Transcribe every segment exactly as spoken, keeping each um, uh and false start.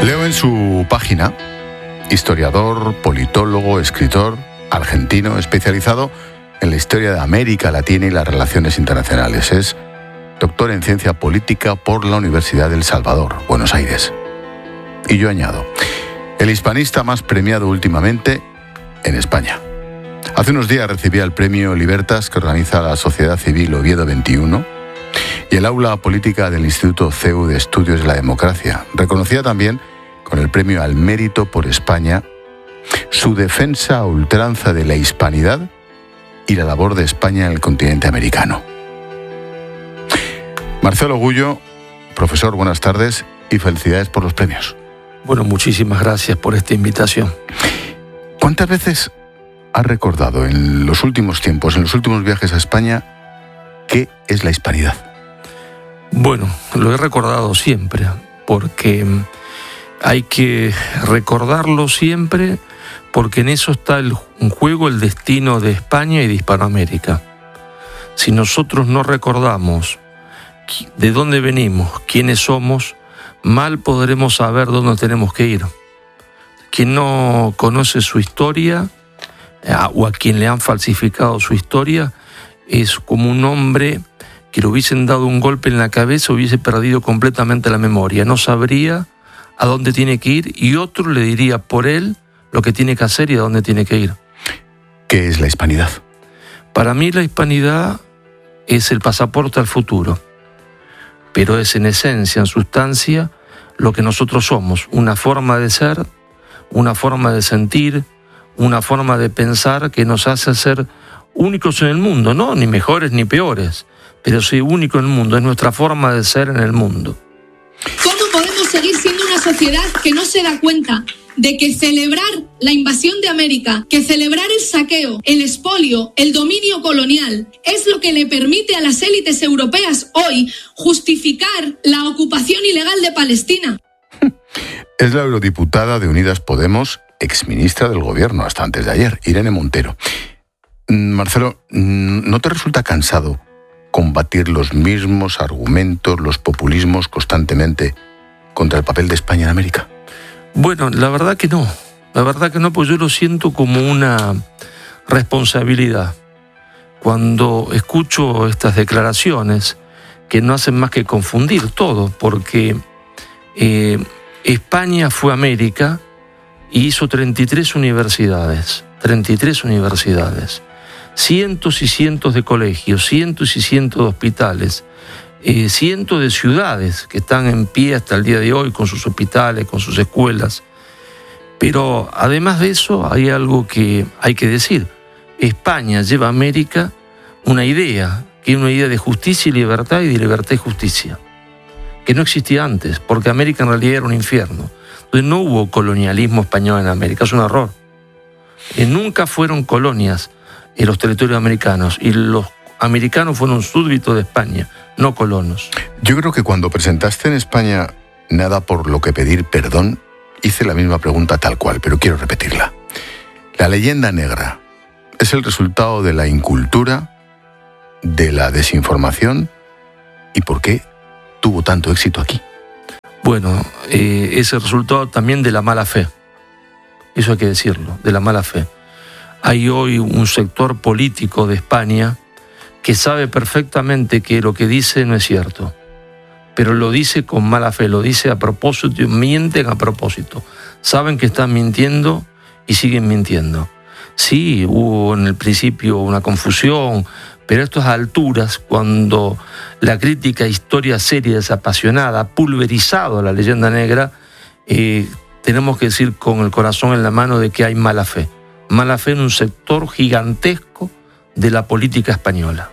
Leo en su página, historiador, politólogo, escritor, argentino, especializado en la historia de América Latina y las relaciones internacionales. Es doctor en ciencia política por la Universidad del Salvador, Buenos Aires. Y yo añado, el hispanista más premiado últimamente en España. Hace unos días recibía el premio Libertas que organiza la Sociedad Civil Oviedo veintiuno y el aula política del Instituto C E U de Estudios de la Democracia. Reconocía también con el premio al mérito por España su defensa a ultranza de la hispanidad y la labor de España en el continente americano. Marcelo Gullo, profesor, buenas tardes y felicidades por los premios. Bueno, muchísimas gracias por esta invitación. ¿Cuántas veces has recordado en los últimos tiempos, en los últimos viajes a España, qué es la hispanidad? Bueno, lo he recordado siempre, porque hay que recordarlo siempre, porque en eso está el, en juego el destino de España y de Hispanoamérica. Si nosotros no recordamos de dónde venimos, quiénes somos, mal podremos saber dónde tenemos que ir. Quien no conoce su historia, o a quien le han falsificado su historia, es como un hombre que le hubiesen dado un golpe en la cabeza, hubiese perdido completamente la memoria, no sabría a dónde tiene que ir y otro le diría por él lo que tiene que hacer y a dónde tiene que ir. ¿Qué es la hispanidad? Para mí la hispanidad es el pasaporte al futuro, pero es en esencia, en sustancia, lo que nosotros somos, una forma de ser, una forma de sentir, una forma de pensar que nos hace ser únicos en el mundo, no ni mejores ni peores, pero sí único en el mundo, es nuestra forma de ser en el mundo. ¿Cómo podemos seguir siendo una sociedad que no se da cuenta de que celebrar la invasión de América, que celebrar el saqueo, el expolio, el dominio colonial, es lo que le permite a las élites europeas hoy justificar la ocupación ilegal de Palestina? Es la eurodiputada de Unidas Podemos, exministra del gobierno hasta antes de ayer, Irene Montero. Marcelo, ¿no te resulta cansado combatir los mismos argumentos, los populismos constantemente contra el papel de España en América? Bueno, la verdad que no. La verdad que no, pues yo lo siento como una responsabilidad. Cuando escucho estas declaraciones que no hacen más que confundir todo, porque eh, España fue América y hizo treinta y tres universidades, treinta y tres universidades, cientos y cientos de colegios, cientos y cientos de hospitales, eh, cientos de ciudades que están en pie hasta el día de hoy con sus hospitales, con sus escuelas. Pero además de eso hay algo que hay que decir. España lleva a América una idea, que es una idea de justicia y libertad y de libertad y justicia, que no existía antes, porque América en realidad era un infierno. Entonces no hubo colonialismo español en América, es un error. Eh, nunca fueron colonias en los territorios americanos y los americanos fueron súbditos de España, no colonos. Yo creo que cuando presentaste en España Nada por lo que pedir perdón, hice la misma pregunta tal cual, pero quiero repetirla. La leyenda negra es el resultado de la incultura, de la desinformación, ¿y por qué tuvo tanto éxito aquí? Bueno, eh, es el resultado también de la mala fe. Eso hay que decirlo, de la mala fe. Hay hoy un sector político de España que sabe perfectamente que lo que dice no es cierto, pero lo dice con mala fe, lo dice a propósito y mienten a propósito. Saben que están mintiendo y siguen mintiendo. Sí, hubo en el principio una confusión, pero a estas alturas, cuando la crítica a historia seria, desapasionada, ha pulverizado la leyenda negra, eh, tenemos que decir con el corazón en la mano de que hay mala fe. Mala fe en un sector gigantesco de la política española.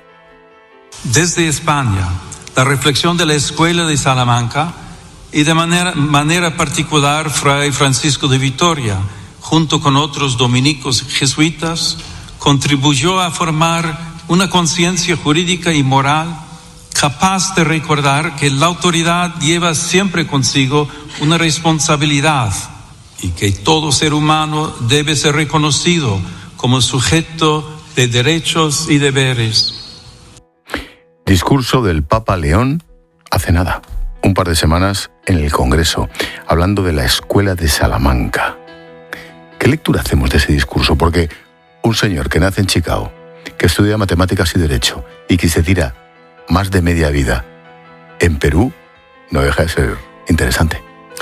Desde España, la reflexión de la Escuela de Salamanca y de manera, manera particular Fray Francisco de Vitoria, junto con otros dominicos jesuitas, contribuyó a formar una conciencia jurídica y moral capaz de recordar que la autoridad lleva siempre consigo una responsabilidad y que todo ser humano debe ser reconocido como sujeto de derechos y deberes. Discurso del Papa León hace nada. un par de semanas en el Congreso, hablando de la Escuela de Salamanca. ¿Qué lectura hacemos de ese discurso? Porque un señor que nace en Chicago, que estudia matemáticas y derecho y que se tira más de media vida en Perú, no deja de ser interesante.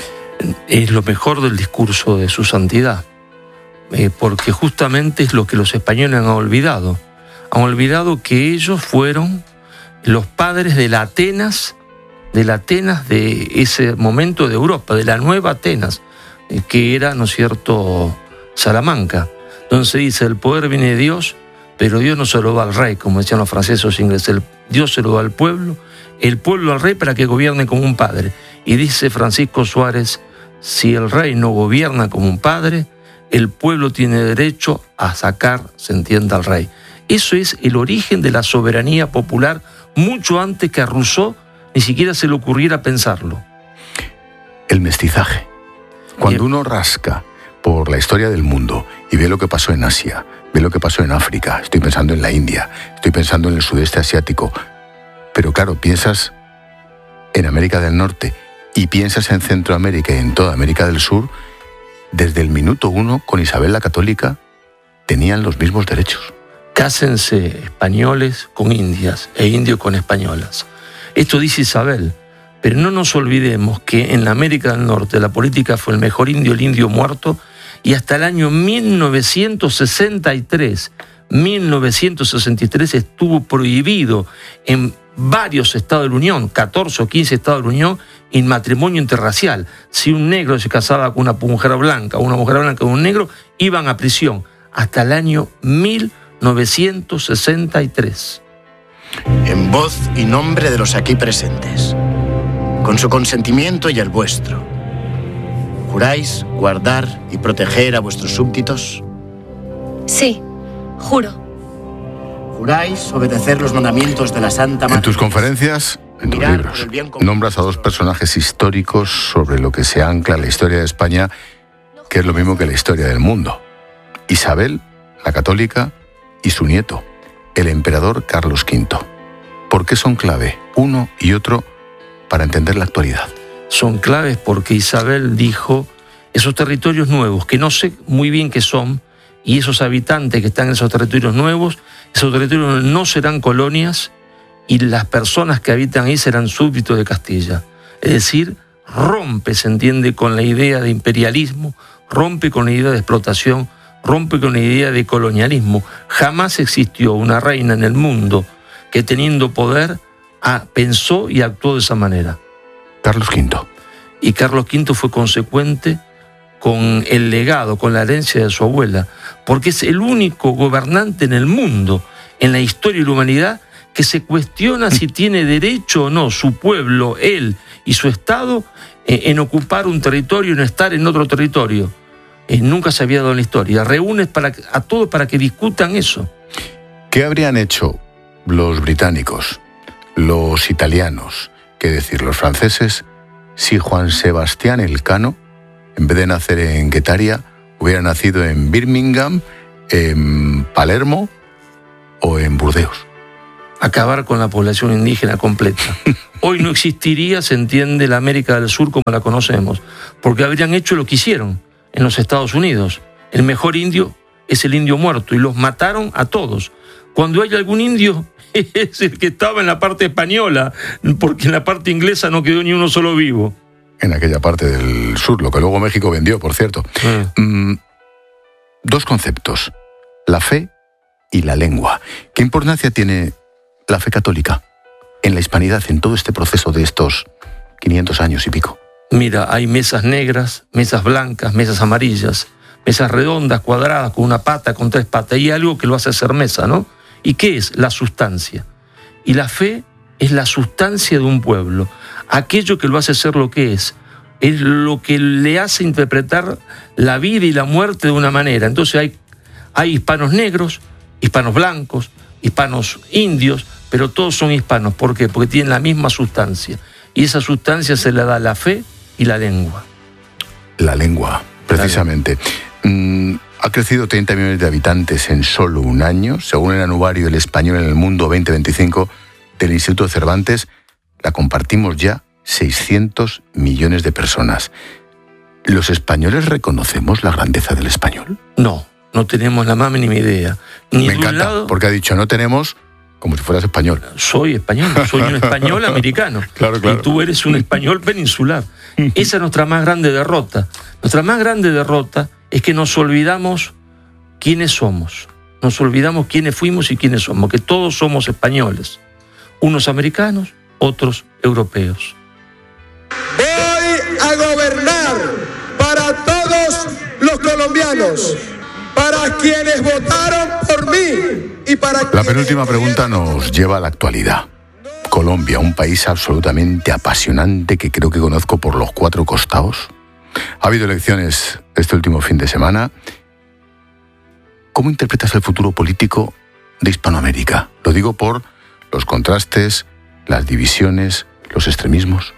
Es lo mejor del discurso de su santidad, eh, porque justamente es lo que los españoles han olvidado. Han olvidado que ellos fueron los padres de la Atenas, de la Atenas de ese momento de Europa, de la nueva Atenas, eh, que era, ¿no es cierto?, Salamanca. Entonces dice, el poder viene de Dios, pero Dios no se lo da al rey, como decían los franceses o los ingleses. El, Dios se lo da al pueblo, el pueblo al rey para que gobierne como un padre. Y dice Francisco Suárez, si el rey no gobierna como un padre, el pueblo tiene derecho a sacar, se entienda, al rey. Eso es el origen de la soberanía popular, mucho antes que a Rousseau ni siquiera se le ocurriera pensarlo. El mestizaje. Cuando uno rasca por la historia del mundo y ve lo que pasó en Asia, ve lo que pasó en África, estoy pensando en la India, estoy pensando en el sudeste asiático, pero claro, piensas en América del Norte y piensas en Centroamérica y en toda América del Sur, desde el minuto uno con Isabel la Católica tenían los mismos derechos. Cásense españoles con indias e indios con españolas. Esto dice Isabel, pero no nos olvidemos que en la América del Norte la política fue el mejor indio, el indio muerto, y hasta el año mil novecientos sesenta y tres, mil novecientos sesenta y tres estuvo prohibido en varios estados de la Unión, catorce o quince estados de la Unión, el matrimonio interracial. Si un negro se casaba con una mujer blanca o una mujer blanca con un negro, iban a prisión hasta el año mil novecientos sesenta y tres. En voz y nombre de los aquí presentes, con su consentimiento y el vuestro, ¿juráis guardar y proteger a vuestros súbditos? Sí, juro. ¿Juráis obedecer los mandamientos de la Santa Madre? En tus conferencias, en tus libros, nombras a dos personajes históricos sobre lo que se ancla la historia de España, que es lo mismo que la historia del mundo. Isabel, la católica, y su nieto, el emperador Carlos quinto. ¿Por qué son clave uno y otro para entender la actualidad? Son claves porque Isabel dijo, esos territorios nuevos, que no sé muy bien qué son, y esos habitantes que están en esos territorios nuevos, esos territorios no serán colonias y las personas que habitan ahí serán súbditos de Castilla. Es decir, rompe, se entiende, con la idea de imperialismo, rompe con la idea de explotación, rompe con la idea de colonialismo. Jamás existió una reina en el mundo que teniendo poder ah, pensó y actuó de esa manera. Carlos quinto. Y Carlos quinto fue consecuente con el legado, con la herencia de su abuela, porque es el único gobernante en el mundo, en la historia de la humanidad, que se cuestiona si tiene derecho o no su pueblo, él y su Estado, eh, en ocupar un territorio, en estar en otro territorio. Eh, nunca se había dado en la historia. Reúne para, a todos para que discutan eso. ¿Qué habrían hecho los británicos, los italianos, qué decir, los franceses, si Juan Sebastián Elcano, en vez de nacer en Guetaria, hubiera nacido en Birmingham, en Palermo o en Burdeos? Acabar con la población indígena completa. Hoy no existiría, se entiende, la América del Sur como la conocemos, porque habrían hecho lo que hicieron en los Estados Unidos. El mejor indio es el indio muerto, y los mataron a todos. Cuando hay algún indio, es el que estaba en la parte española, porque en la parte inglesa no quedó ni uno solo vivo. En aquella parte del sur, lo que luego México vendió, por cierto. Mm. Mm, dos conceptos, la fe y la lengua. ¿Qué importancia tiene la fe católica en la hispanidad, en todo este proceso de estos quinientos años y pico? Mira, hay mesas negras, mesas blancas, mesas amarillas, mesas redondas, cuadradas, con una pata, con tres patas, y algo que lo hace ser mesa, ¿no? ¿Y qué es? La sustancia. Y la fe es la sustancia de un pueblo, aquello que lo hace ser lo que es, es lo que le hace interpretar la vida y la muerte de una manera. Entonces hay, hay hispanos negros, hispanos blancos, hispanos indios, pero todos son hispanos. ¿Por qué? Porque tienen la misma sustancia, y esa sustancia se le da la fe y la lengua. La lengua, precisamente. La lengua. Mm, ha crecido treinta millones de habitantes en solo un año, según el anuario El Español en el Mundo veinte veinticinco del Instituto Cervantes. La compartimos ya seiscientos millones de personas. ¿Los españoles reconocemos la grandeza del español? No, no tenemos la más mínima idea. Ni Me de un encanta, lado, porque ha dicho, no tenemos, como si fueras español. soy español, soy un español americano. Claro, claro. Y tú eres un español peninsular. Esa es nuestra más grande derrota. Nuestra más grande derrota es que nos olvidamos quiénes somos. Nos olvidamos quiénes fuimos y quiénes somos, que todos somos españoles. Unos americanos, otros europeos. Voy a gobernar para todos los colombianos, para quienes votaron por mí y para La penúltima pregunta nos lleva a la actualidad. Colombia, un país absolutamente apasionante que creo que conozco por los cuatro costados. Ha habido elecciones este último fin de semana. ¿Cómo interpretas el futuro político de Hispanoamérica? Lo digo por los contrastes, las divisiones, los extremismos.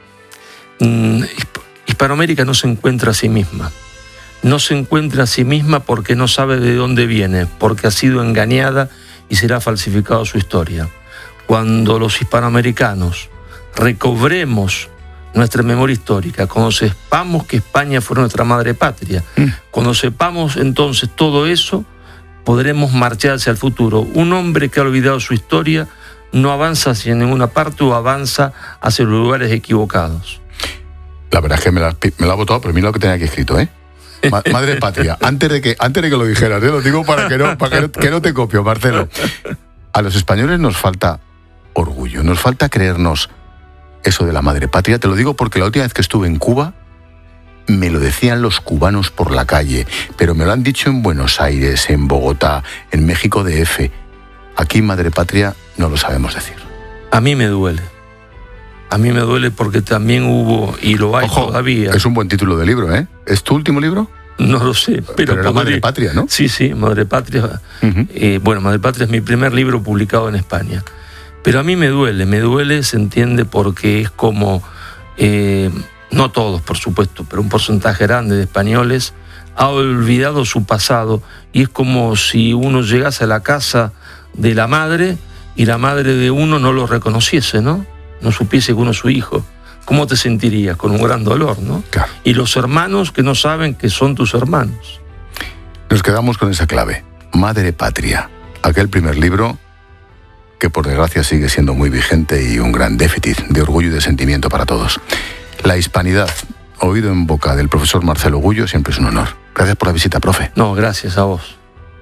Mm, Hispanoamérica no se encuentra a sí misma. No se encuentra a sí misma porque no sabe de dónde viene, porque ha sido engañada y será falsificada su historia. Cuando los hispanoamericanos recobremos nuestra memoria histórica, cuando sepamos que España fue nuestra madre patria, mm. cuando sepamos entonces todo eso, podremos marchar hacia el futuro. Un hombre que ha olvidado su historia no avanza hacia ninguna parte o avanza hacia los lugares equivocados. La verdad es que me la, me la ha votado, pero mira lo que tenía aquí escrito, ¿eh? Ma- madre patria. Antes de que, antes de que lo dijeras, ¿eh? Lo digo para que no, para que no, que no te copio, Marcelo. A los españoles nos falta orgullo, nos falta creernos eso de la madre patria. Te lo digo porque la última vez que estuve en Cuba me lo decían los cubanos por la calle, pero me lo han dicho en Buenos Aires, en Bogotá, en México D F. Aquí madre patria no lo sabemos decir. A mí me duele. A mí me duele porque también hubo, y lo hay Ojo, todavía. Es un buen título de libro, ¿eh? ¿Es tu último libro? No lo sé, pero... Pero era Madre Patria, ¿no? Sí, sí, Madre Patria. Uh-huh. Eh, bueno, Madre Patria es mi primer libro publicado en España. Pero a mí me duele, me duele, se entiende, porque es como... Eh, no todos, por supuesto, pero un porcentaje grande de españoles ha olvidado su pasado, y es como si uno llegase a la casa de la madre y la madre de uno no lo reconociese, ¿no? No supiese que uno es su hijo. ¿Cómo te sentirías? Con un gran dolor, ¿no? Claro. Y los hermanos que no saben que son tus hermanos. Nos quedamos con esa clave. Madre Patria. Aquel primer libro que por desgracia sigue siendo muy vigente y un gran déficit de orgullo y de sentimiento para todos. La hispanidad, oído en boca del profesor Marcelo Gullo, siempre es un honor. Gracias por la visita, profe. No, gracias a vos.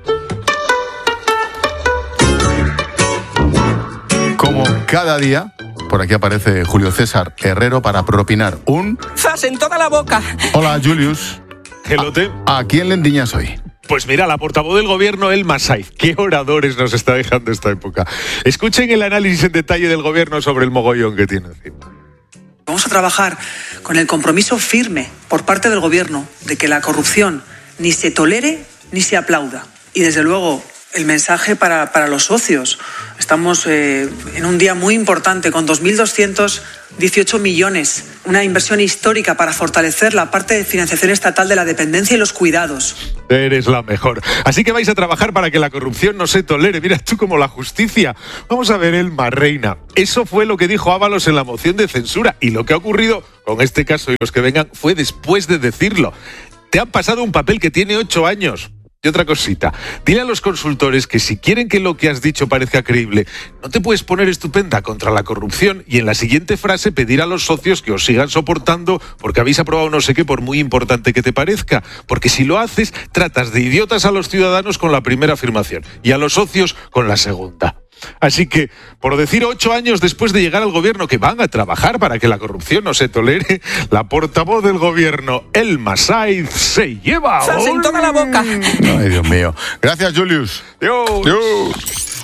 Como cada día, por aquí aparece Julio César Herrero para propinar un... ¡Zas en toda la boca! Hola, Julius. Gelote. ¿A, ¿A quién le endiñas hoy? Pues mira, la portavoz del gobierno, Elma Saiz. Qué oradores nos está dejando esta época. Escuchen el análisis en detalle del gobierno sobre el mogollón que tiene encima. Vamos a trabajar con el compromiso firme por parte del gobierno de que la corrupción ni se tolere ni se aplauda. Y desde luego, el mensaje para, para los socios. Estamos eh, en un día muy importante con dos mil doscientos dieciocho millones, una inversión histórica para fortalecer la parte de financiación estatal de la dependencia y los cuidados. Eres la mejor. Así que vais a trabajar para que la corrupción no se tolere. Mira tú como la justicia. Vamos a ver, Elma, reina. Eso fue lo que dijo Ábalos en la moción de censura. Y lo que ha ocurrido con este caso y los que vengan fue después de decirlo. Te han pasado un papel que tiene ocho años. Y otra cosita, dile a los consultores que si quieren que lo que has dicho parezca creíble, no te puedes poner estupenda contra la corrupción y en la siguiente frase pedir a los socios que os sigan soportando porque habéis aprobado no sé qué por muy importante que te parezca. Porque si lo haces, tratas de idiotas a los ciudadanos con la primera afirmación y a los socios con la segunda. Así que, por decir ocho años después de llegar al gobierno que van a trabajar para que la corrupción no se tolere, la portavoz del gobierno, Elma Saiz, se lleva... ¡Zas en toda la boca! Ay, Dios mío. Gracias, Julius. Dios. Dios.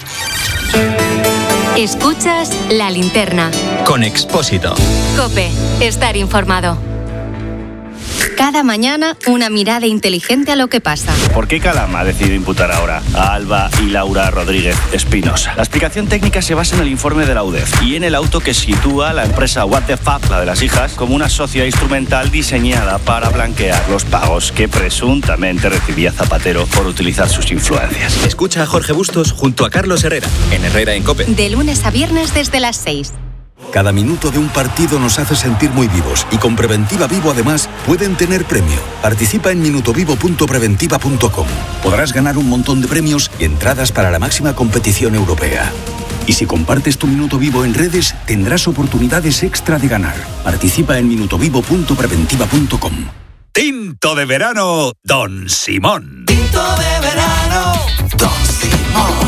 Escuchas La Linterna. Con Expósito. COPE. Estar informado. Cada mañana, una mirada inteligente a lo que pasa. ¿Por qué Calama ha decidido imputar ahora a Alba y Laura Rodríguez Espinosa? La explicación técnica se basa en el informe de la U D E F y en el auto que sitúa a la empresa What the Fuck, la de las hijas, como una sociedad instrumental diseñada para blanquear los pagos que presuntamente recibía Zapatero por utilizar sus influencias. Escucha a Jorge Bustos junto a Carlos Herrera, en Herrera en COPE. De lunes a viernes desde las seis. Cada minuto de un partido nos hace sentir muy vivos y con Preventiva Vivo además pueden tener premio. Participa en minutovivo punto preventiva punto com. Podrás ganar un montón de premios y entradas para la máxima competición europea. Y si compartes tu Minuto Vivo en redes, tendrás oportunidades extra de ganar. Participa en minutovivo punto preventiva punto com. Tinto de verano, Don Simón. Tinto de verano, Don Simón.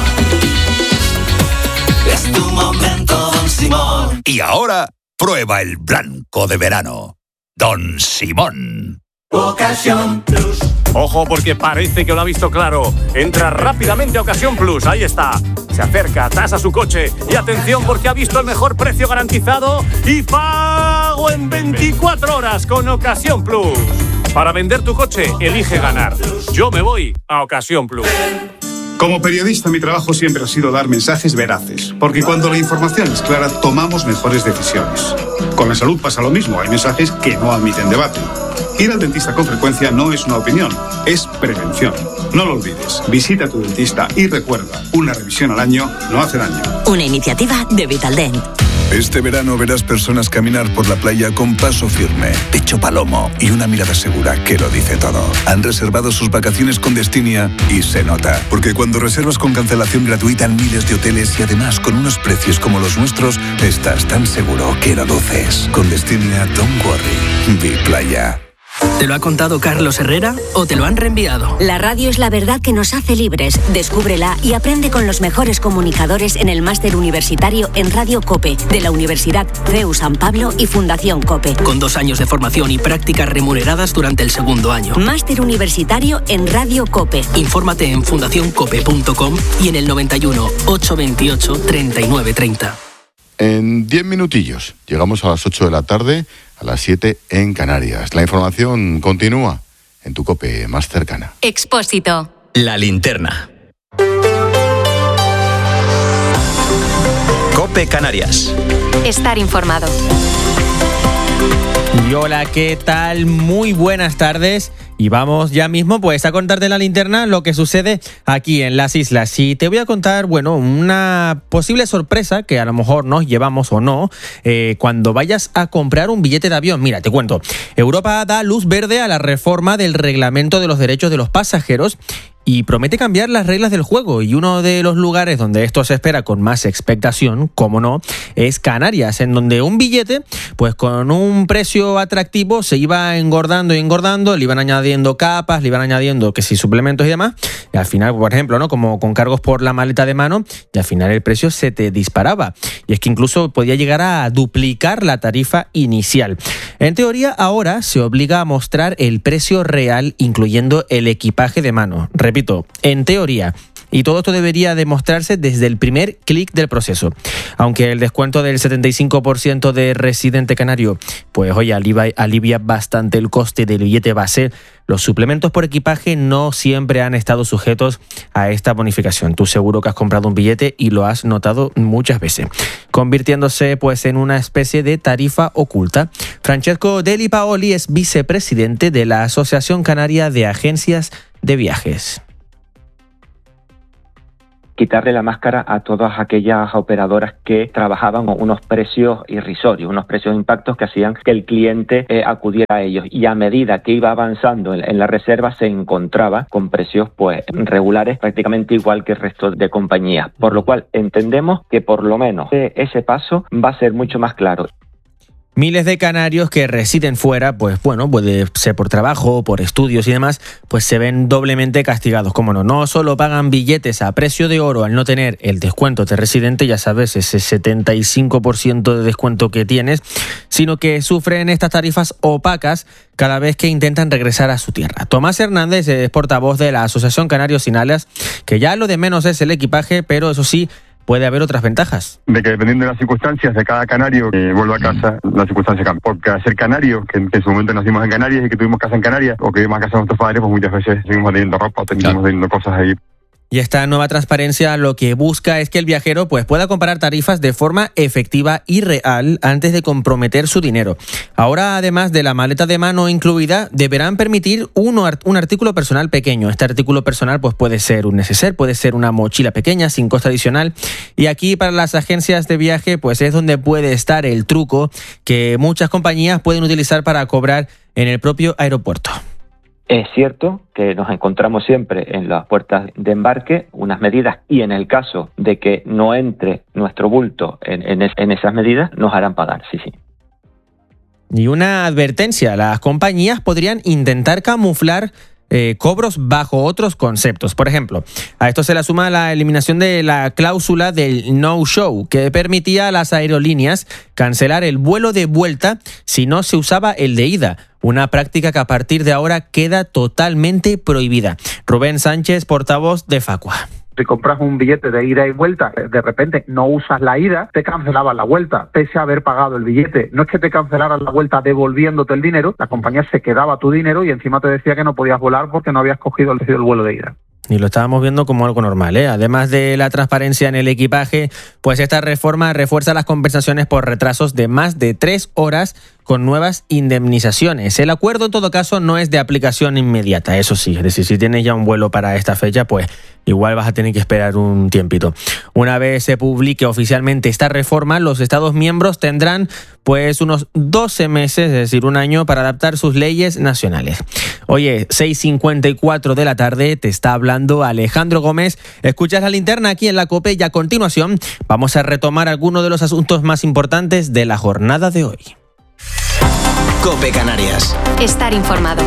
Es tu momento, Don Simón. Y ahora, prueba el blanco de verano, Don Simón. Ocasión Plus. Ojo, porque parece que lo ha visto claro. Entra rápidamente a Ocasión Plus, ahí está. Se acerca, tasa su coche y atención porque ha visto el mejor precio garantizado y pago en veinticuatro horas con Ocasión Plus. Para vender tu coche, elige ganar. Yo me voy a Ocasión Plus. Como periodista, mi trabajo siempre ha sido dar mensajes veraces, porque cuando la información es clara, tomamos mejores decisiones. Con la salud pasa lo mismo, hay mensajes que no admiten debate. Ir al dentista con frecuencia no es una opinión, es prevención. No lo olvides, visita a tu dentista y recuerda, una revisión al año no hace daño. Una iniciativa de Vitaldent. Este verano verás personas caminar por la playa con paso firme, pecho palomo y una mirada segura que lo dice todo. Han reservado sus vacaciones con Destinia y se nota. Porque cuando reservas con cancelación gratuita en miles de hoteles y además con unos precios como los nuestros, estás tan seguro que lo luces. Con Destinia, don't worry. Be Playa. ¿Te lo ha contado Carlos Herrera o te lo han reenviado? La radio es la verdad que nos hace libres. Descúbrela y aprende con los mejores comunicadores en el máster universitario en Radio COPE de la Universidad C E U San Pablo y Fundación COPE. Con dos años de formación y prácticas remuneradas durante el segundo año. Máster universitario en Radio COPE. Infórmate en fundación cope punto com y en el noventa y uno, ochocientos veintiocho, treinta y nueve treinta. En diez minutillos llegamos a las ocho de la tarde, a las siete en Canarias. La información continúa en tu COPE más cercana. Expósito. La linterna. COPE Canarias. Estar informado. Y hola, ¿qué tal? Muy buenas tardes. Y vamos ya mismo pues a contarte en la linterna lo que sucede aquí en las islas. Y te voy a contar, bueno, una posible sorpresa que a lo mejor nos llevamos o no eh, cuando vayas a comprar un billete de avión. Mira, te cuento. Europa da luz verde a la reforma del reglamento de los derechos de los pasajeros y promete cambiar las reglas del juego. Y uno de los lugares donde esto se espera con más expectación, como no, es Canarias, en donde un billete, pues con un precio atractivo, se iba engordando y engordando, le iban añadiendo capas, le iban añadiendo que si suplementos y demás, y al final, por ejemplo, ¿no? Como con cargos por la maleta de mano, y al final el precio se te disparaba. Y es que incluso podía llegar a duplicar la tarifa inicial. En teoría, ahora se obliga a mostrar el precio real, incluyendo el equipaje de mano. Repito, en teoría. Y todo esto debería demostrarse desde el primer clic del proceso. Aunque el descuento del setenta y cinco por ciento de residente canario, pues oye, alivia, alivia bastante el coste del billete base, los suplementos por equipaje no siempre han estado sujetos a esta bonificación. Tú seguro que has comprado un billete y lo has notado muchas veces, convirtiéndose pues en una especie de tarifa oculta. Francesco Deli Paoli es vicepresidente de la Asociación Canaria de Agencias de Viajes. Quitarle la máscara a todas aquellas operadoras que trabajaban con unos precios irrisorios, unos precios de impactos que hacían que el cliente eh, acudiera a ellos. Y a medida que iba avanzando en, en la reserva se encontraba con precios pues regulares, prácticamente igual que el resto de compañías. Por lo cual entendemos que por lo menos ese paso va a ser mucho más claro. Miles de canarios que residen fuera, pues bueno, puede ser por trabajo, por estudios y demás, pues se ven doblemente castigados. Como no, no solo pagan billetes a precio de oro al no tener el descuento de residente, ya sabes, ese setenta y cinco por ciento de descuento que tienes, sino que sufren estas tarifas opacas cada vez que intentan regresar a su tierra. Tomás Hernández es portavoz de la Asociación Canarios Sin Alas, que ya lo de menos es el equipaje, pero eso sí, puede haber otras ventajas. De que dependiendo de las circunstancias de cada canario que vuelva a casa, las circunstancias cambian. Porque al ser canario, que en, que en su momento nacimos en Canarias y que tuvimos casa en Canarias, o que vivimos a casa de nuestros padres, pues muchas veces seguimos teniendo ropa, o seguimos teniendo cosas ahí. Y esta nueva transparencia lo que busca es que el viajero pues, pueda comparar tarifas de forma efectiva y real antes de comprometer su dinero. Ahora, además de la maleta de mano incluida, deberán permitir uno, un artículo personal pequeño. Este artículo personal pues, puede ser un neceser, puede ser una mochila pequeña sin coste adicional. Y aquí para las agencias de viaje pues, es donde puede estar el truco que muchas compañías pueden utilizar para cobrar en el propio aeropuerto. Es cierto que nos encontramos siempre en las puertas de embarque unas medidas y en el caso de que no entre nuestro bulto en, en, es, en esas medidas, nos harán pagar, sí, sí. Y una advertencia, las compañías podrían intentar camuflar Eh, cobros bajo otros conceptos. Por ejemplo, a esto se le suma la eliminación de la cláusula del no-show, que permitía a las aerolíneas cancelar el vuelo de vuelta si no se usaba el de ida, una práctica que a partir de ahora queda totalmente prohibida. Rubén Sánchez, portavoz de Facua. Si compras un billete de ida y vuelta, de repente no usas la ida, te cancelaban la vuelta, pese a haber pagado el billete. No es que te cancelaran la vuelta devolviéndote el dinero, la compañía se quedaba tu dinero y encima te decía que no podías volar porque no habías cogido el, el vuelo de ida. Y lo estábamos viendo como algo normal, ¿eh? Además de la transparencia en el equipaje, pues esta reforma refuerza las compensaciones por retrasos de más de tres horas con nuevas indemnizaciones. El acuerdo, en todo caso, no es de aplicación inmediata, eso sí. Es decir, si tienes ya un vuelo para esta fecha, pues igual vas a tener que esperar un tiempito. Una vez se publique oficialmente esta reforma, los Estados miembros tendrán pues unos doce meses, es decir, un año, para adaptar sus leyes nacionales. Oye, seis cincuenta y cuatro de la tarde, te está hablando Alejandro Gómez. Escuchas La Linterna aquí en la COPE y a continuación vamos a retomar algunos de los asuntos más importantes de la jornada de hoy. COPE Canarias. Estar informado.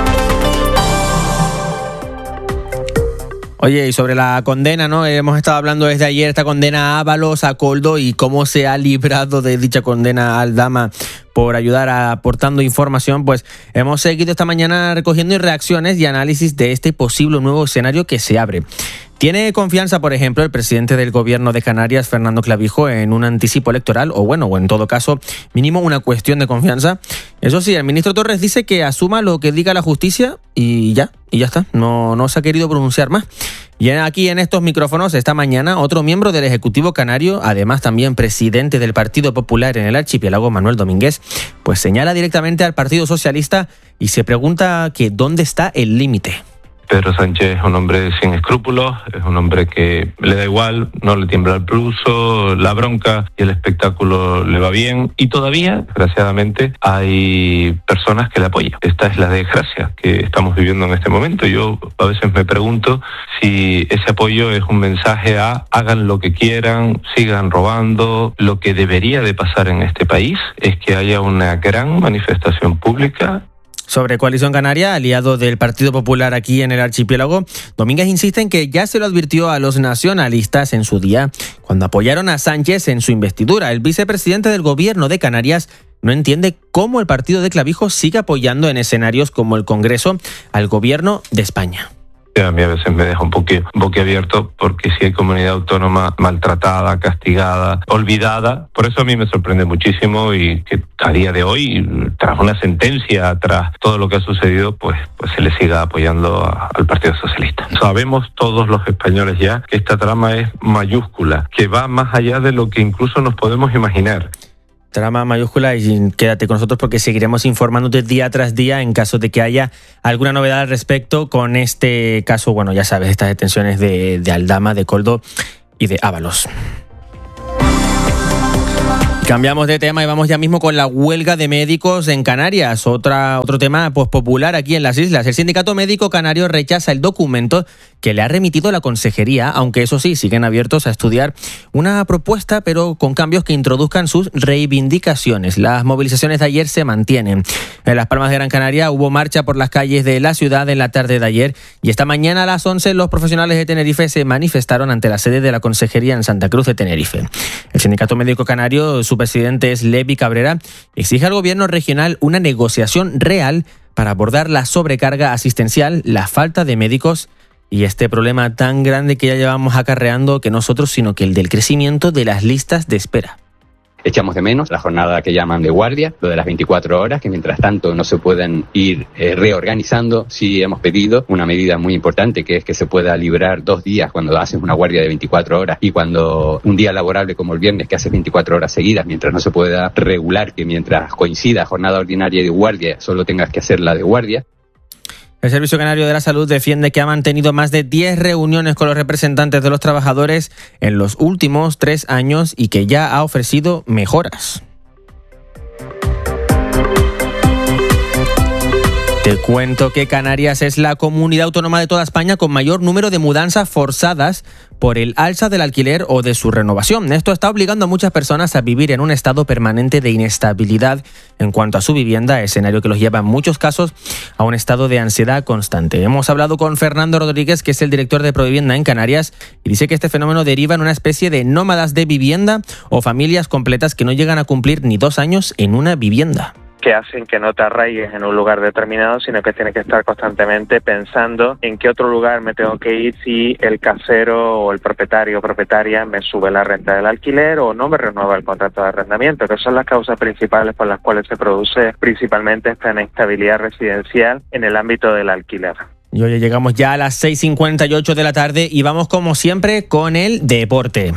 Oye, y sobre la condena, ¿no? Hemos estado hablando desde ayer, esta condena a Ábalos, a Koldo, y cómo se ha librado de dicha condena Aldama por ayudar a, aportando información. Pues hemos seguido esta mañana recogiendo reacciones y análisis de este posible nuevo escenario que se abre. ¿Tiene confianza, por ejemplo, el presidente del gobierno de Canarias, Fernando Clavijo, en un anticipo electoral? O bueno, o en todo caso, mínimo una cuestión de confianza. Eso sí, el ministro Torres dice que asuma lo que diga la justicia y ya, y ya está. No, no se ha querido pronunciar más. Y aquí en estos micrófonos, esta mañana, otro miembro del Ejecutivo Canario, además también presidente del Partido Popular en el archipiélago, Manuel Domínguez, pues señala directamente al Partido Socialista y se pregunta que ¿dónde está el límite? Pedro Sánchez es un hombre sin escrúpulos, es un hombre que le da igual, no le tiembla el pulso, la bronca y el espectáculo le va bien. Y todavía, desgraciadamente, hay personas que le apoyan. Esta es la desgracia que estamos viviendo en este momento. Yo a veces me pregunto si ese apoyo es un mensaje a hagan lo que quieran, sigan robando. Lo que debería de pasar en este país es que haya una gran manifestación pública. Sobre Coalición Canaria, aliado del Partido Popular aquí en el archipiélago, Domínguez insiste en que ya se lo advirtió a los nacionalistas en su día, cuando apoyaron a Sánchez en su investidura. El vicepresidente del gobierno de Canarias no entiende cómo el partido de Clavijo sigue apoyando en escenarios como el Congreso al gobierno de España. A mí a veces me deja un poco boquiabierto porque si hay comunidad autónoma maltratada, castigada, olvidada, por eso a mí me sorprende muchísimo y que a día de hoy, tras una sentencia, tras todo lo que ha sucedido, pues, pues se le siga apoyando a, al Partido Socialista. Sabemos todos los españoles ya que esta trama es mayúscula, que va más allá de lo que incluso nos podemos imaginar. Trama mayúscula, y quédate con nosotros porque seguiremos informándote día tras día en caso de que haya alguna novedad al respecto con este caso, bueno, ya sabes, estas detenciones de, de Aldama, de Koldo y de Ábalos. Cambiamos de tema y vamos ya mismo con la huelga de médicos en Canarias, otra, otro tema pues, popular aquí en las islas. El Sindicato Médico Canario rechaza el documento que le ha remitido la consejería, aunque eso sí, siguen abiertos a estudiar una propuesta, pero con cambios que introduzcan sus reivindicaciones. Las movilizaciones de ayer se mantienen. En Las Palmas de Gran Canaria hubo marcha por las calles de la ciudad en la tarde de ayer y esta mañana a las once los profesionales de Tenerife se manifestaron ante la sede de la consejería en Santa Cruz de Tenerife. El Sindicato Médico Canario, su presidente es Levi Cabrera, exige al gobierno regional una negociación real para abordar la sobrecarga asistencial, la falta de médicos y este problema tan grande que ya llevamos acarreando que nosotros, sino que el del crecimiento de las listas de espera. echamos de menos la jornada que llaman de guardia, lo de las veinticuatro horas, que mientras tanto no se pueden ir eh, reorganizando. Sí hemos pedido una medida muy importante, que es que se pueda librar dos días cuando haces una guardia de veinticuatro horas y cuando un día laborable como el viernes, que haces veinticuatro horas seguidas, mientras no se pueda regular que mientras coincida jornada ordinaria y de guardia, solo tengas que hacer la de guardia. El Servicio Canario de la Salud defiende que ha mantenido más de diez reuniones con los representantes de los trabajadores en los últimos tres años y que ya ha ofrecido mejoras. Te cuento que Canarias es la comunidad autónoma de toda España con mayor número de mudanzas forzadas por el alza del alquiler o de su renovación. Esto está obligando a muchas personas a vivir en un estado permanente de inestabilidad en cuanto a su vivienda, escenario que los lleva en muchos casos a un estado de ansiedad constante. Hemos hablado con Fernando Rodríguez, que es el director de Provivienda en Canarias, y dice que este fenómeno deriva en una especie de nómadas de vivienda o familias completas que no llegan a cumplir ni dos años en una vivienda. Que hacen que no te arraigues en un lugar determinado, sino que tienes que estar constantemente pensando en qué otro lugar me tengo que ir si el casero o el propietario o propietaria me sube la renta del alquiler o no me renueva el contrato de arrendamiento, que son las causas principales por las cuales se produce principalmente esta inestabilidad residencial en el ámbito del alquiler. Y hoy llegamos ya a las seis cincuenta y ocho de la tarde y vamos como siempre con el deporte.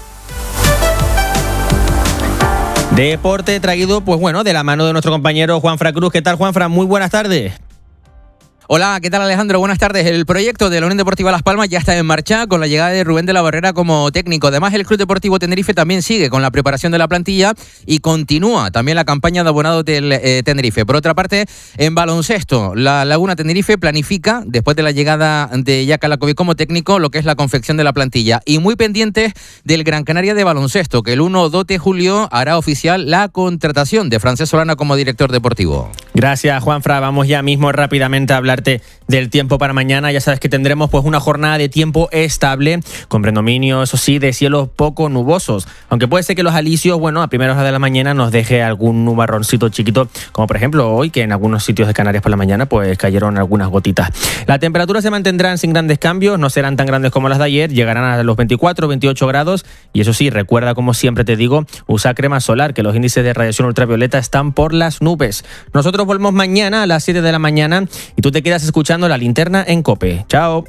Deporte traído, pues bueno, de la mano de nuestro compañero Juanfran Cruz. ¿Qué tal, Juanfran? Muy buenas tardes. Hola, ¿qué tal, Alejandro? Buenas tardes. El proyecto de la Unión Deportiva Las Palmas ya está en marcha con la llegada de Rubén de la Barrera como técnico. Además, el Club Deportivo Tenerife también sigue con la preparación de la plantilla y continúa también la campaña de abonados del eh, Tenerife. Por otra parte, en baloncesto, la Laguna Tenerife planifica, después de la llegada de Jaka Lakovic como técnico, lo que es la confección de la plantilla. Y muy pendientes del Gran Canaria de baloncesto, que el uno o dos de julio hará oficial la contratación de Francesc Solana como director deportivo. Gracias, Juanfran. Vamos ya mismo rápidamente a hablar del tiempo para mañana. Ya sabes que tendremos pues una jornada de tiempo estable, con predominio, eso sí, de cielos poco nubosos. Aunque puede ser que los alisios, bueno, a primeras horas de la mañana nos deje algún nubarroncito chiquito, como por ejemplo hoy, que en algunos sitios de Canarias por la mañana pues cayeron algunas gotitas. Las temperaturas se mantendrán sin grandes cambios, no serán tan grandes como las de ayer, llegarán a los veinticuatro, veintiocho grados. Y eso sí, recuerda, como siempre te digo, usa crema solar, que los índices de radiación ultravioleta están por las nubes. Nosotros volvemos mañana a las siete de la mañana y tú te quedas escuchando La Linterna en COPE. Chao.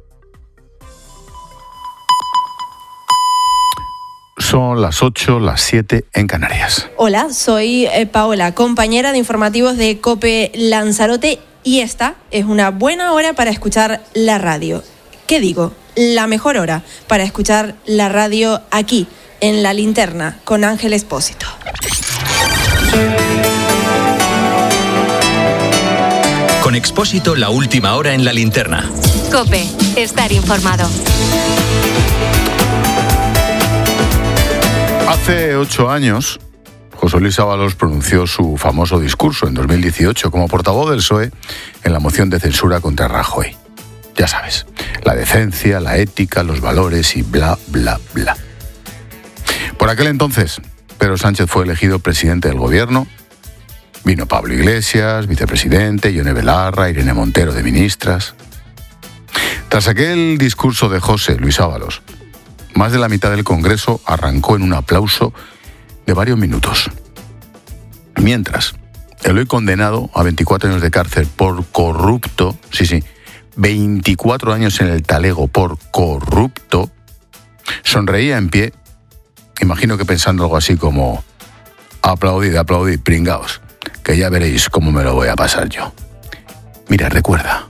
Son las ocho, las siete en Canarias. Hola, soy eh, Paola, compañera de informativos de COPE Lanzarote, y esta es una buena hora para escuchar la radio. ¿Qué digo? La mejor hora para escuchar la radio aquí, en La Linterna, con Ángel Expósito. Con Expósito, la última hora en La Linterna. COPE, estar informado. Hace ocho años, José Luis Ábalos pronunció su famoso discurso en dos mil dieciocho como portavoz del P S O E en la moción de censura contra Rajoy. Ya sabes, la decencia, la ética, los valores y bla, bla, bla. Por aquel entonces, Pedro Sánchez fue elegido presidente del gobierno. Vino Pablo Iglesias, vicepresidente, Ione Belarra, Irene Montero de ministras. Tras aquel discurso de José Luis Ábalos, más de la mitad del Congreso arrancó en un aplauso de varios minutos. Mientras, el hoy condenado a veinticuatro años de cárcel por corrupto, sí, sí, veinticuatro años en el talego por corrupto, sonreía en pie, imagino que pensando algo así como: aplaudid, aplaudid, pringaos, que ya veréis cómo me lo voy a pasar yo. Mira, recuerda.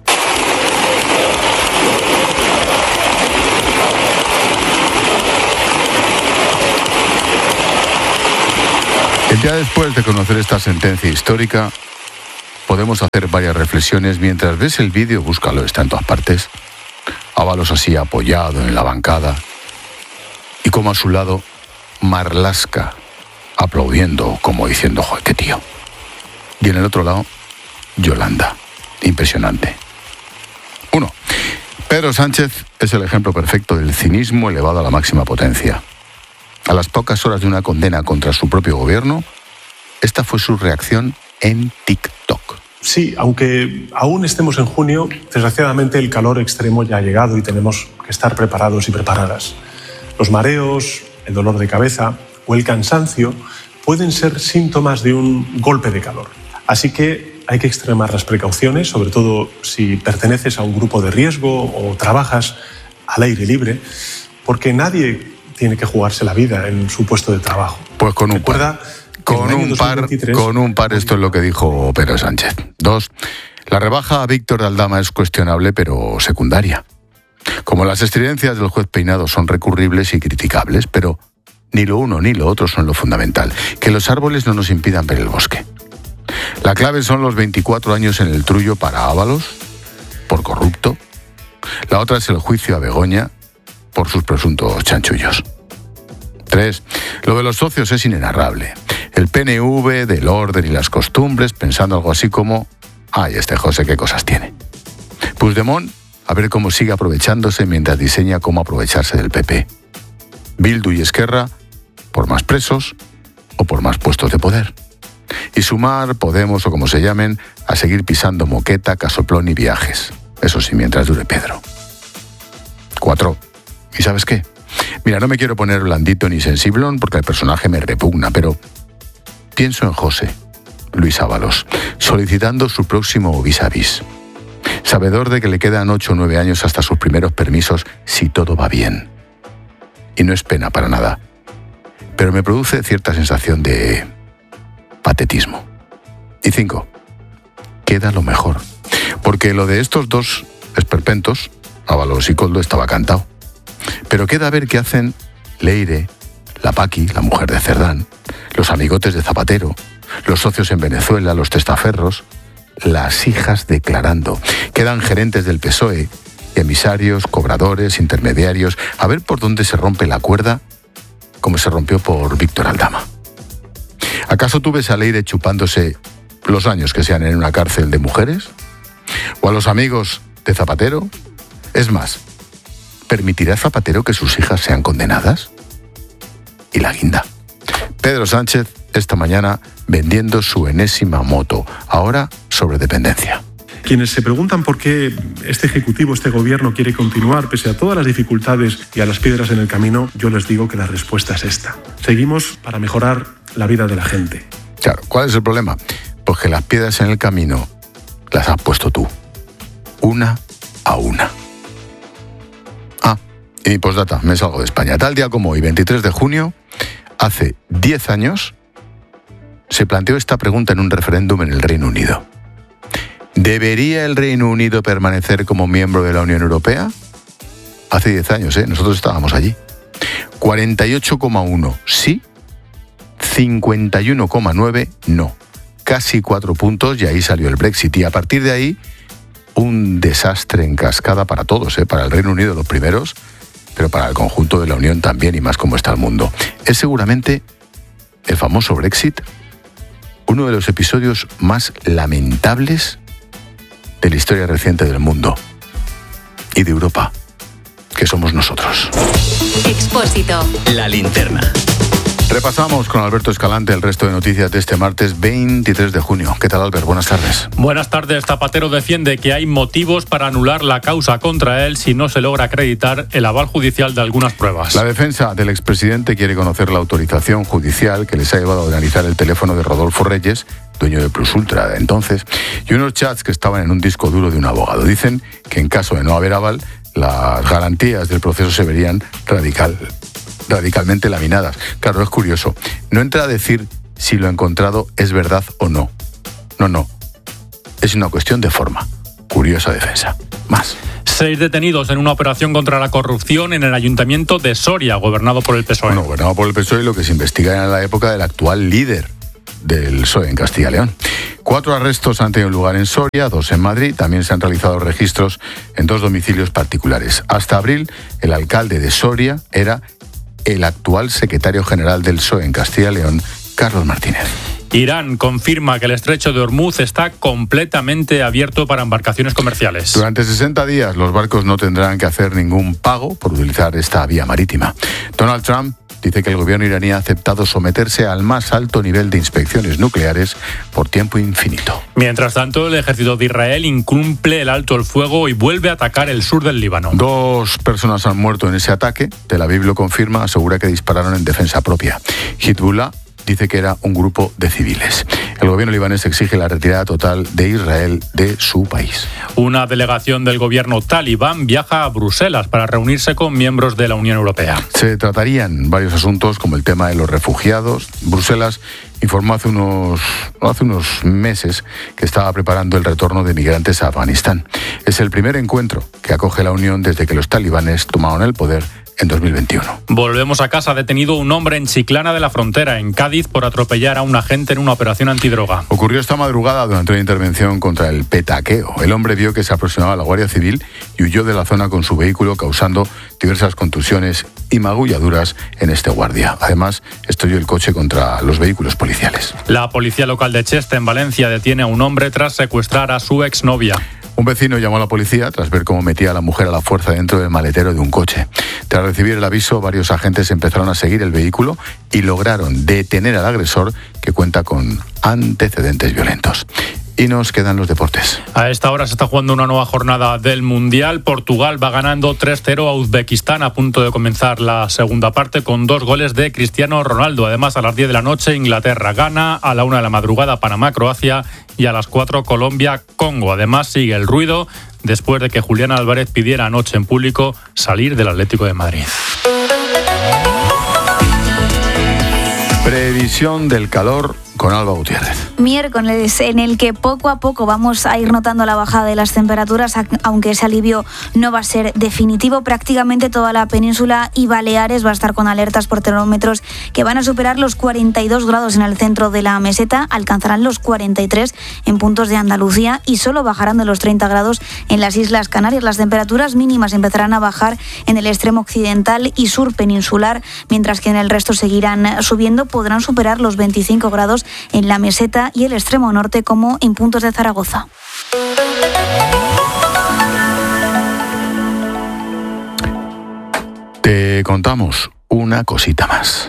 El día después de conocer esta sentencia histórica, podemos hacer varias reflexiones. Mientras ves el vídeo, búscalo, está en todas partes. Ábalos así apoyado en la bancada, y como a su lado Marlaska aplaudiendo, como diciendo: joder, qué tío. Y en el otro lado, Yolanda. Impresionante. Uno, Pedro Sánchez es el ejemplo perfecto del cinismo elevado a la máxima potencia. A las pocas horas de una condena contra su propio gobierno, esta fue su reacción en TikTok. Sí, aunque aún estemos en junio, desgraciadamente el calor extremo ya ha llegado y tenemos que estar preparados y preparadas. Los mareos, el dolor de cabeza o el cansancio pueden ser síntomas de un golpe de calor. Así que hay que extremar las precauciones, sobre todo si perteneces a un grupo de riesgo o trabajas al aire libre, porque nadie tiene que jugarse la vida en su puesto de trabajo. Pues con un Recuerda par, con un par, con un par esto es lo que dijo Pedro Sánchez. Dos, la rebaja a Víctor de Aldama es cuestionable pero secundaria. Como las estridencias del juez Peinado son recurribles y criticables, pero ni lo uno ni lo otro son lo fundamental. Que los árboles no nos impidan ver el bosque. La clave son los veinticuatro años en el trullo para Ábalos, por corrupto. La otra es el juicio a Begoña, por sus presuntos chanchullos. Tres, lo de los socios es inenarrable. El P N V, del orden y las costumbres, pensando algo así como, ay, este José qué cosas tiene. Puigdemont, a ver cómo sigue aprovechándose mientras diseña cómo aprovecharse del P P. Bildu y Esquerra, por más presos o por más puestos de poder. Y Sumar, Podemos o como se llamen, a seguir pisando moqueta, casoplón y viajes. Eso sí, mientras dure Pedro. Cuatro. ¿Y sabes qué? Mira, no me quiero poner blandito ni sensiblón porque el personaje me repugna, pero pienso en José Luis Ábalos, solicitando su próximo vis a vis. Sabedor de que le quedan ocho o nueve años hasta sus primeros permisos si todo va bien. Y no es pena para nada. Pero me produce cierta sensación de patetismo. Y cinco, queda lo mejor. Porque lo de estos dos esperpentos, Ábalos y Koldo, estaba cantado. Pero queda ver qué hacen Leire, la Paqui, la mujer de Cerdán, los amigotes de Zapatero, los socios en Venezuela, los testaferros, las hijas declarando. Quedan gerentes del P S O E, emisarios, cobradores, intermediarios, a ver por dónde se rompe la cuerda, como se rompió por Víctor Aldama. ¿Acaso tú ves a Leire chupándose los años que sean en una cárcel de mujeres? ¿O a los amigos de Zapatero? Es más, ¿permitirá Zapatero que sus hijas sean condenadas? Y la guinda. Pedro Sánchez, esta mañana, vendiendo su enésima moto, ahora sobre dependencia. Quienes se preguntan por qué este Ejecutivo, este Gobierno quiere continuar pese a todas las dificultades y a las piedras en el camino, yo les digo que la respuesta es esta. Seguimos para mejorar la vida de la gente. Claro, ¿cuál es el problema? Pues que las piedras en el camino las has puesto tú, una a una. Ah, y mi postdata, me salgo de España. Tal día como hoy, veintitrés de junio, hace diez años, se planteó esta pregunta en un referéndum en el Reino Unido. ¿Debería el Reino Unido permanecer como miembro de la Unión Europea? Hace diez años, ¿eh? Nosotros estábamos allí. cuarenta y ocho coma uno sí, cincuenta y uno coma nueve no. Casi cuatro puntos y ahí salió el Brexit. Y a partir de ahí, un desastre en cascada para todos, ¿eh? Para el Reino Unido los primeros, pero para el conjunto de la Unión también y más como está el mundo. Es seguramente el famoso Brexit uno de los episodios más lamentables de la historia reciente del mundo y de Europa, que somos nosotros. Expósito. La linterna. Repasamos con Alberto Escalante el resto de noticias de este martes veintitrés de junio. ¿Qué tal, Albert? Buenas tardes. Buenas tardes. Zapatero defiende que hay motivos para anular la causa contra él si no se logra acreditar el aval judicial de algunas pruebas. La defensa del expresidente quiere conocer la autorización judicial que les ha llevado a analizar el teléfono de Rodolfo Reyes, dueño de Plus Ultra de entonces, y unos chats que estaban en un disco duro de un abogado. Dicen que en caso de no haber aval, las garantías del proceso se verían radical. radicalmente laminadas. Claro, es curioso. No entra a decir si lo encontrado es verdad o no. No, no. Es una cuestión de forma. Curiosa defensa. Más. Seis detenidos en una operación contra la corrupción en el ayuntamiento de Soria, gobernado por el P S O E. Bueno, gobernado por el P S O E, lo que se investiga era en la época del actual líder del P S O E en Castilla y León. Cuatro arrestos han tenido lugar en Soria, dos en Madrid. También se han realizado registros en dos domicilios particulares. Hasta abril, el alcalde de Soria era el actual secretario general del P S O E en Castilla y León, Carlos Martínez. Irán confirma que el estrecho de Hormuz está completamente abierto para embarcaciones comerciales. Durante sesenta días los barcos no tendrán que hacer ningún pago por utilizar esta vía marítima. Donald Trump dice que el gobierno iraní ha aceptado someterse al más alto nivel de inspecciones nucleares por tiempo infinito. Mientras tanto, el ejército de Israel incumple el alto el fuego y vuelve a atacar el sur del Líbano. Dos personas han muerto en ese ataque. Tel Aviv lo confirma, asegura que dispararon en defensa propia. Hezbollah dice que era un grupo de civiles. El gobierno libanés exige la retirada total de Israel de su país. Una delegación del gobierno talibán viaja a Bruselas para reunirse con miembros de la Unión Europea. Se tratarían varios asuntos como el tema de los refugiados. Bruselas informó hace unos, hace unos meses que estaba preparando el retorno de migrantes a Afganistán. Es el primer encuentro que acoge la Unión desde que los talibanes tomaron el poder en dos mil veintiuno. Volvemos a casa. Detenido un hombre en Chiclana de la Frontera, en Cádiz, por atropellar a un agente en una operación antidroga. Ocurrió esta madrugada durante una intervención contra el petaqueo. El hombre vio que se aproximaba a la Guardia Civil y huyó de la zona con su vehículo, causando diversas contusiones y magulladuras en este guardia. Además, estrelló el coche contra los vehículos policiales. La policía local de Cheste, en Valencia, detiene a un hombre tras secuestrar a su exnovia. Un vecino llamó a la policía tras ver cómo metía a la mujer a la fuerza dentro del maletero de un coche. Tras recibir el aviso, varios agentes empezaron a seguir el vehículo y lograron detener al agresor, que cuenta con antecedentes violentos. Y nos quedan los deportes. A esta hora se está jugando una nueva jornada del Mundial. Portugal va ganando tres cero a Uzbekistán, a punto de comenzar la segunda parte con dos goles de Cristiano Ronaldo. Además, a las diez de la noche Inglaterra gana, a la una de la madrugada Panamá-Croacia y a las cuatro Colombia-Congo. Además, sigue el ruido después de que Julián Álvarez pidiera anoche en público salir del Atlético de Madrid. Previsión del calor con Alba Gutiérrez. Miércoles en el que poco a poco vamos a ir notando la bajada de las temperaturas, aunque ese alivio no va a ser definitivo. Prácticamente toda la península y Baleares va a estar con alertas por termómetros que van a superar los cuarenta y dos grados en el centro de la meseta, alcanzarán los cuarenta y tres en puntos de Andalucía y solo bajarán de los treinta grados en las Islas Canarias. Las temperaturas mínimas empezarán a bajar en el extremo occidental y sur peninsular, mientras que en el resto seguirán subiendo. Podrán superar los veinticinco grados en la meseta y el extremo norte, como en puntos de Zaragoza. Te contamos una cosita más.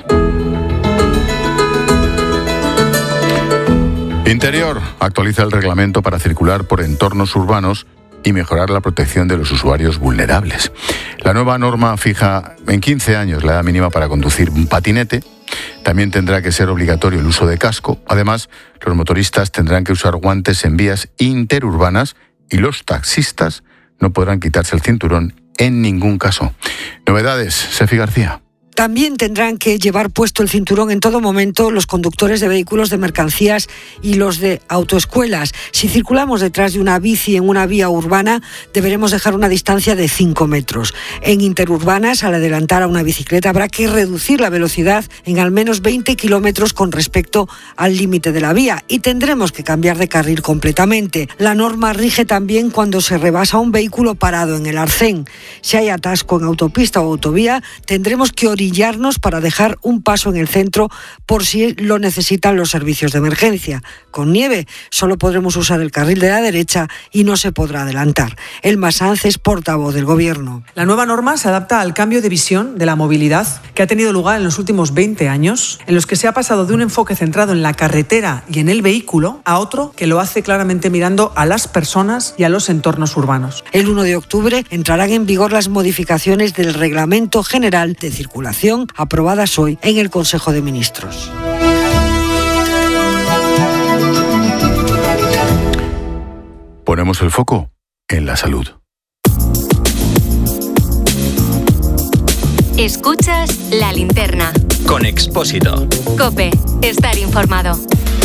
Interior actualiza el reglamento para circular por entornos urbanos y mejorar la protección de los usuarios vulnerables. La nueva norma fija en quince años la edad mínima para conducir un patinete. También tendrá que ser obligatorio el uso de casco. Además, los motoristas tendrán que usar guantes en vías interurbanas y los taxistas no podrán quitarse el cinturón en ningún caso. Novedades, Sefi García. También tendrán que llevar puesto el cinturón en todo momento los conductores de vehículos de mercancías y los de autoescuelas. Si circulamos detrás de una bici en una vía urbana, deberemos dejar una distancia de cinco metros. En interurbanas, al adelantar a una bicicleta, habrá que reducir la velocidad en al menos veinte kilómetros con respecto al límite de la vía y tendremos que cambiar de carril completamente. La norma rige también cuando se rebasa un vehículo parado en el arcén. Si hay atasco en autopista o autovía, tendremos que orientar para dejar un paso en el centro por si lo necesitan los servicios de emergencia. Con nieve solo podremos usar el carril de la derecha y no se podrá adelantar. Elma Sanz es portavoz del Gobierno. La nueva norma se adapta al cambio de visión de la movilidad que ha tenido lugar en los últimos veinte años, en los que se ha pasado de un enfoque centrado en la carretera y en el vehículo a otro que lo hace claramente mirando a las personas y a los entornos urbanos. El uno de octubre entrarán en vigor las modificaciones del Reglamento General de Circulación aprobadas hoy en el Consejo de Ministros. Ponemos el foco en la salud. Escuchas La Linterna. Con Expósito. COPE. Estar informado.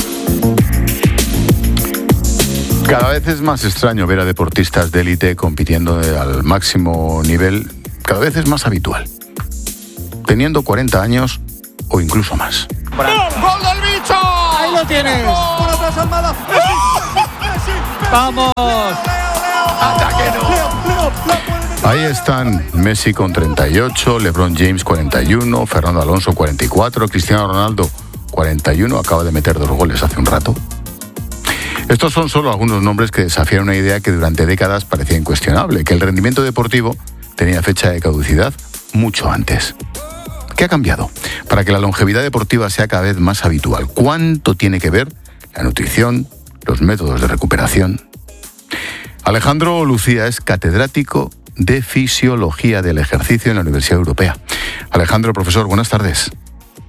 Cada vez es más extraño ver a deportistas de élite compitiendo al máximo nivel. Cada vez es más habitual, teniendo cuarenta años o incluso más. ¡Gol del bicho! ¡Ahí lo tienes! ¡Por atrás Almada! ¡Vamos! Ahí están Messi con treinta y ocho, LeBron James cuarenta y uno, Fernando Alonso cuarenta y cuatro, Cristiano Ronaldo cuarenta y uno, acaba de meter dos goles hace un rato. Estos son solo algunos nombres que desafían una idea que durante décadas parecía incuestionable, que el rendimiento deportivo tenía fecha de caducidad mucho antes. ¿Qué ha cambiado para que la longevidad deportiva sea cada vez más habitual? ¿Cuánto tiene que ver la nutrición, los métodos de recuperación? Alejandro Lucía es catedrático de Fisiología del Ejercicio en la Universidad Europea. Alejandro, profesor, buenas tardes.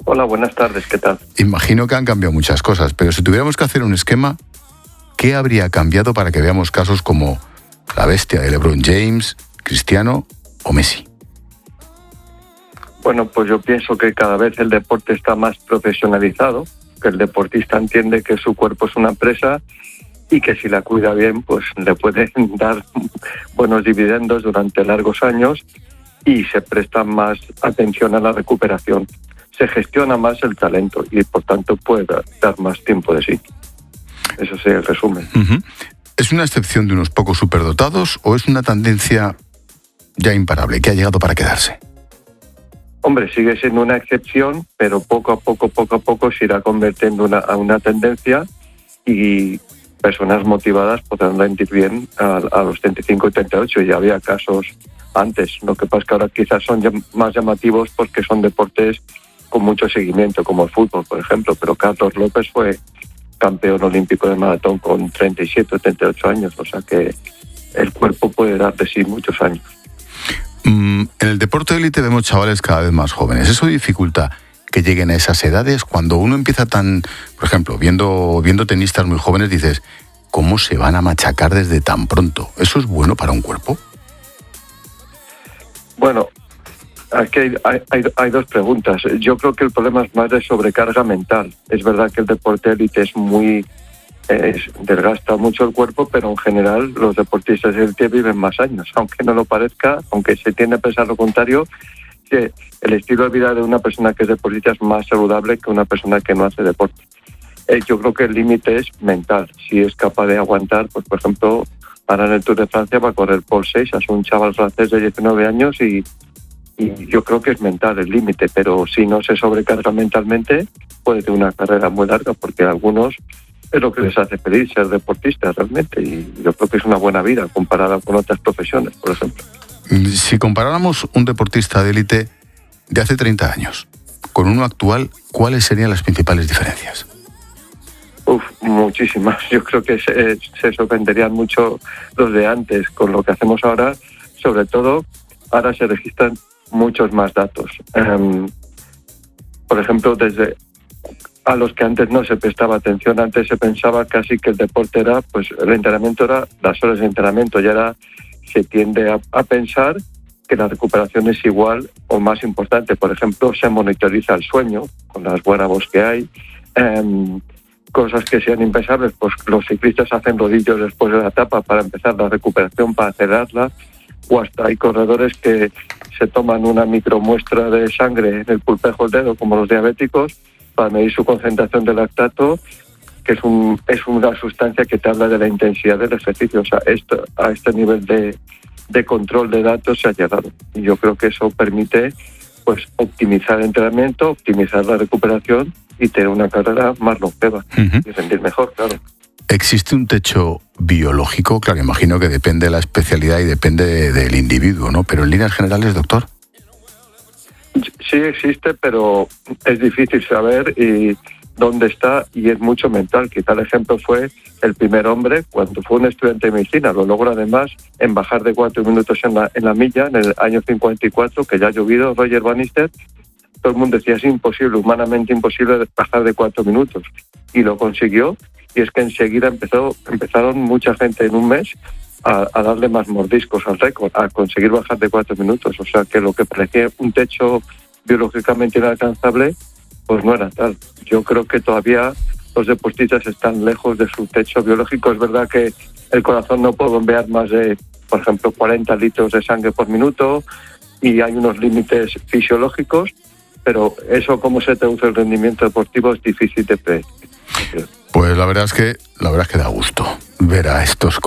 Hola, buenas tardes, ¿qué tal? Imagino que han cambiado muchas cosas, pero si tuviéramos que hacer un esquema, ¿qué habría cambiado para que veamos casos como la bestia de LeBron James, Cristiano o Messi? Bueno, pues yo pienso que cada vez el deporte está más profesionalizado, que el deportista entiende que su cuerpo es una empresa y que si la cuida bien, pues le pueden dar buenos dividendos durante largos años y se presta más atención a la recuperación. Se gestiona más el talento y, por tanto, puede dar más tiempo de sí. Eso es el resumen. Uh-huh. ¿Es una excepción de unos pocos superdotados o es una tendencia ya imparable, que ha llegado para quedarse? Hombre, sigue siendo una excepción, pero poco a poco, poco a poco se irá convirtiendo una, a una tendencia y personas motivadas podrán rendir bien a, a los treinta y cinco y treinta y ocho. Ya había casos antes. Lo que pasa es que ahora quizás son más llamativos porque son deportes con mucho seguimiento, como el fútbol, por ejemplo. Pero Carlos López fue campeón olímpico de maratón con treinta y siete o treinta y ocho años. O sea que el cuerpo puede dar de sí muchos años. Mm, en el deporte de élite vemos chavales cada vez más jóvenes. ¿Eso dificulta que lleguen a esas edades? Cuando uno empieza tan, por ejemplo, viendo, viendo tenistas muy jóvenes, dices, ¿cómo se van a machacar desde tan pronto? ¿Eso es bueno para un cuerpo? Bueno, aquí hay, hay, hay dos preguntas. Yo creo que el problema es más de sobrecarga mental. Es verdad que el deporte élite es muy... Es, desgasta mucho el cuerpo, pero en general los deportistas de élite viven más años. Aunque no lo parezca, aunque se tiende a pensar lo contrario, que el estilo de vida de una persona que es deportista es más saludable que una persona que no hace deporte. Eh, yo creo que el límite es mental. Si es capaz de aguantar, pues por ejemplo, ahora en el Tour de Francia va a correr por seis, es un chaval francés de diecinueve años y, y yo creo que es mental el límite, pero si no se sobrecarga mentalmente, puede tener una carrera muy larga, porque algunos es lo que les hace feliz ser deportistas realmente, y yo creo que es una buena vida comparada con otras profesiones, por ejemplo. Si comparáramos un deportista de élite de hace treinta años con uno actual, ¿cuáles serían las principales diferencias? Uf, muchísimas. Yo creo que se, se sorprenderían mucho los de antes con lo que hacemos ahora. Sobre todo, ahora se registran muchos más datos. Um, por ejemplo, desde a los que antes no se prestaba atención, antes se pensaba casi que el deporte era, pues el entrenamiento era las horas de entrenamiento, y ahora se tiende a, a pensar que la recuperación es igual o más importante. Por ejemplo, se monitoriza el sueño con las wearables que hay, um, cosas que sean impensables, pues los ciclistas hacen rodillos después de la etapa para empezar la recuperación, para acelerarla, o hasta hay corredores que se toman una micromuestra de sangre en el pulpejo del dedo, como los diabéticos, para medir su concentración de lactato, que es un es una sustancia que te habla de la intensidad del ejercicio. O sea, esto, a este nivel de, de control de datos se ha llegado. Y yo creo que eso permite, pues, optimizar el entrenamiento, optimizar la recuperación y tener una carrera más longeva, uh-huh, y rendir mejor, claro. ¿Existe un techo biológico? Claro, imagino que depende de la especialidad y depende de, del individuo, ¿no? Pero en líneas generales, doctor. Sí existe, pero es difícil saber y dónde está, y es mucho mental. Quizá el ejemplo fue el primer hombre, cuando fue un estudiante de medicina, lo logró además en bajar de cuatro minutos en la, en la milla en el año cincuenta y cuatro, que ya ha llovido, Roger Bannister. Todo el mundo decía, es imposible, humanamente imposible bajar de cuatro minutos, y lo consiguió. Y es que enseguida empezó, empezaron mucha gente en un mes a, a darle más mordiscos al récord, a conseguir bajar de cuatro minutos. O sea que lo que parecía un techo biológicamente inalcanzable, pues no era tal. Yo creo que todavía los deportistas están lejos de su techo biológico. Es verdad que el corazón no puede bombear más de, por ejemplo, cuarenta litros de sangre por minuto, y hay unos límites fisiológicos, pero eso, cómo se traduce el rendimiento deportivo, es difícil de predecir. Pues la verdad es que la verdad es que da gusto ver a estos